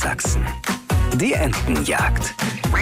Sachsen. Die Entenjagd.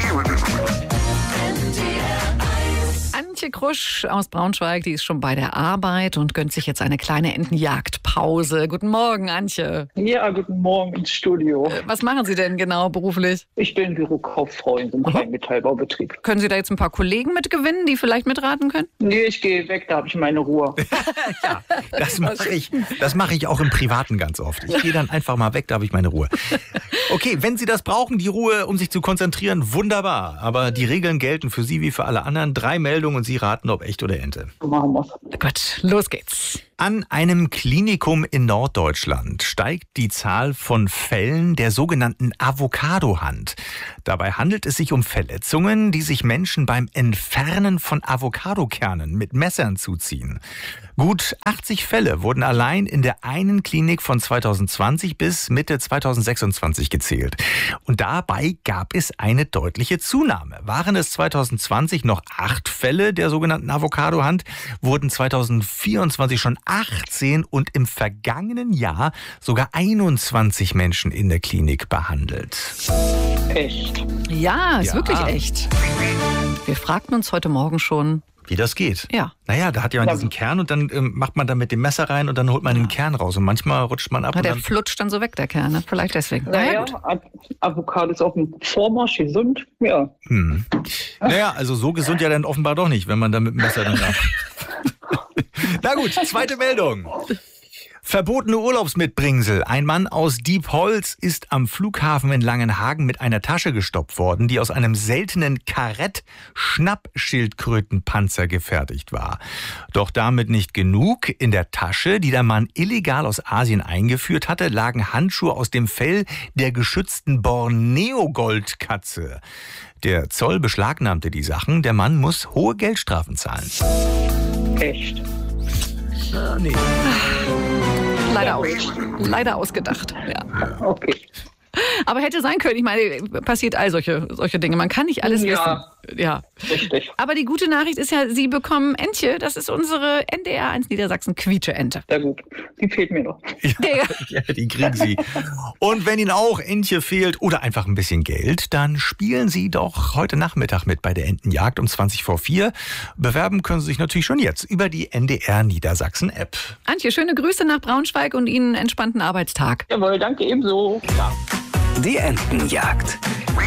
Antje Krusch aus Braunschweig, die ist schon bei der Arbeit und gönnt sich jetzt eine kleine Entenjagdpause. Guten Morgen, Antje. Ja, guten Morgen ins Studio. Was machen Sie denn genau beruflich? Ich bin Bürokauffrau in so einem kleinen Metallbaubetrieb. Können Sie da jetzt ein paar Kollegen mitgewinnen, die vielleicht mitraten können? Nee, ich gehe weg, da habe ich meine Ruhe. Ja, das mache ich auch im Privaten ganz oft. Ich gehe dann einfach mal weg, da habe ich meine Ruhe. Okay, wenn Sie das brauchen, die Ruhe, um sich zu konzentrieren, wunderbar. Aber die Regeln gelten für Sie wie für alle anderen. 3 Meldungen und Sie raten, ob echt oder Ente. So machen wir's. Gut, los geht's. An einem Klinikum in Norddeutschland steigt die Zahl von Fällen der sogenannten Avocado-Hand. Dabei handelt es sich um Verletzungen, die sich Menschen beim Entfernen von Avocadokernen mit Messern zuziehen. Gut 80 Fälle wurden allein in der einen Klinik von 2020 bis Mitte 2026 gezählt. Und dabei gab es eine deutliche Zunahme. Waren es 2020 noch 8 Fälle der sogenannten Avocado-Hand, wurden 2024 schon 18 und im vergangenen Jahr sogar 21 Menschen in der Klinik behandelt. Echt? Ja, ist Ja. wirklich echt. Wir fragten uns heute Morgen schon, Wie das geht. ja, Naja, da hat ja diesen Kern und dann macht man da mit dem Messer rein und dann holt man den Kern raus. Und manchmal rutscht man ab und der dann... flutscht dann so weg, der Kern, ne? Vielleicht deswegen. Naja, gut. Avocado ist auf dem Vormarsch, gesund. Ja. Naja, also so gesund ja dann offenbar doch nicht, wenn man da mit dem Messer dann... Na gut, zweite Meldung. Verbotene Urlaubsmitbringsel. Ein Mann aus Diepholz ist am Flughafen in Langenhagen mit einer Tasche gestoppt worden, die aus einem seltenen Karett-Schnappschildkrötenpanzer gefertigt war. Doch damit nicht genug. In der Tasche, die der Mann illegal aus Asien eingeführt hatte, lagen Handschuhe aus dem Fell der geschützten Borneo-Goldkatze. Der Zoll beschlagnahmte die Sachen. Der Mann muss hohe Geldstrafen zahlen. Echt? Nee. Leider ausgedacht. Ja. Okay. Aber hätte sein können. Ich meine, passiert all solche Dinge. Man kann nicht alles wissen. Ja. Richtig. Aber die gute Nachricht ist ja, Sie bekommen Entje. Das ist unsere NDR 1 Niedersachsen Quietsche-Ente. Sehr gut. Die fehlt mir noch. Ja, die kriegen Sie. Und wenn Ihnen auch Entje fehlt oder einfach ein bisschen Geld, dann spielen Sie doch heute Nachmittag mit bei der Entenjagd um 20:04. Bewerben können Sie sich natürlich schon jetzt über die NDR Niedersachsen App. Antje, schöne Grüße nach Braunschweig und Ihnen einen entspannten Arbeitstag. Jawohl, danke ebenso. Die Entenjagd.